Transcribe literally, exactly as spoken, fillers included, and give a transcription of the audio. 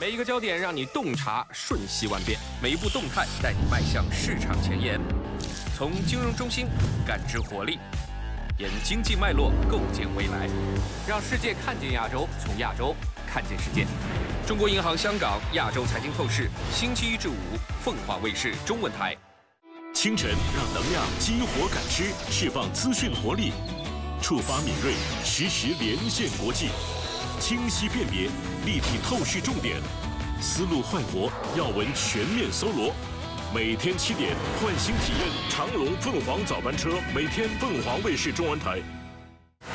每一个焦点让你洞察瞬息万变，每一步动态带你迈向市场前沿。从金融中心感知活力，沿经济脉络构建未来，让世界看见亚洲，从亚洲看见世界。中国银行香港亚洲财经透视，星期一至五，凤凰卫视中文台。 清晨让能量激活感知，释放资讯活力，触发敏锐，实时连线国际。清晰辨别，立体透视重点，思路焕活，要闻全面搜罗。每天七点，唤醒体验长龙凤凰早班车，每天凤凰卫视中文台。